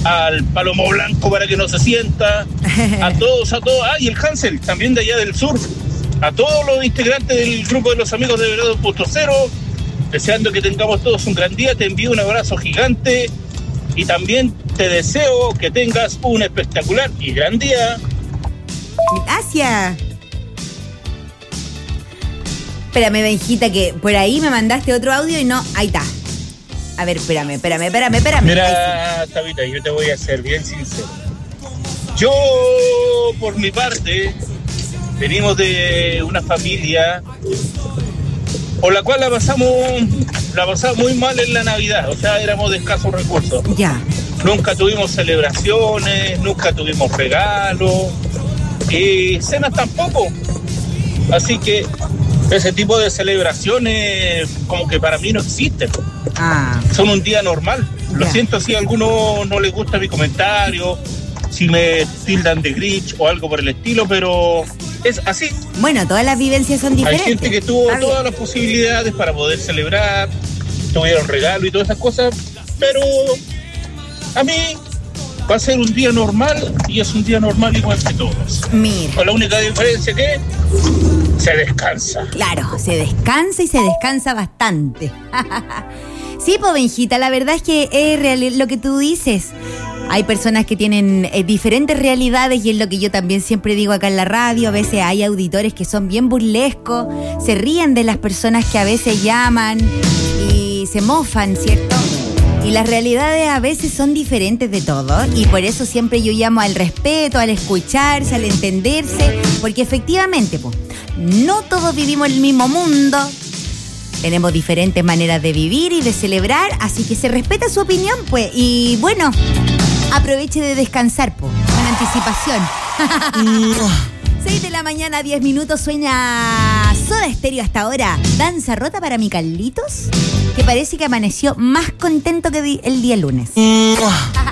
al Palomo Blanco para que no se sienta, a todos, y el Hansel, también de allá del sur, a todos los integrantes del grupo de los amigos de Verano Punto Cero, deseando que tengamos todos un gran día. Te envío un abrazo gigante y también te deseo que tengas un espectacular y gran día. Gracias. Espérame, Benjita, que por ahí me mandaste otro audio y no, ahí está. A ver, espérame. Mira, Tabita, yo te voy a ser bien sincero. Yo, por mi parte, venimos de una familia por la cual la pasamos muy mal en la Navidad. O sea, éramos de escasos recursos. Ya. Nunca tuvimos celebraciones, nunca tuvimos regalos y cenas tampoco. Así que ese tipo de celebraciones como que para mí no existen. Son un día normal. Lo siento si a alguno no les gusta mi comentario, si me tildan de Grinch o algo por el estilo, pero es así. Bueno, todas las vivencias son diferentes. Hay gente que tuvo todas las posibilidades para poder celebrar, tuvieron regalo y todas esas cosas, pero a mí va a ser un día normal y es un día normal igual que todos. Mira. Con la única diferencia que se descansa. Claro, se descansa y se descansa bastante. Sí, pues, Benjita, la verdad es que es real lo que tú dices. Hay personas que tienen diferentes realidades y es lo que yo también siempre digo acá en la radio. A veces hay auditores que son bien burlescos, se ríen de las personas que a veces llaman y se mofan, ¿cierto? Y las realidades a veces son diferentes de todo y por eso siempre yo llamo al respeto, al escucharse, al entenderse, porque efectivamente, pues, no todos vivimos el mismo mundo. Tenemos diferentes maneras de vivir y de celebrar, así que se respeta su opinión, pues. Y bueno, aproveche de descansar, pues, con anticipación. 6 de la mañana, 10 minutos, sueña Soda Stereo hasta ahora. Danza rota para mi Carlitos, que parece que amaneció más contento que el día lunes.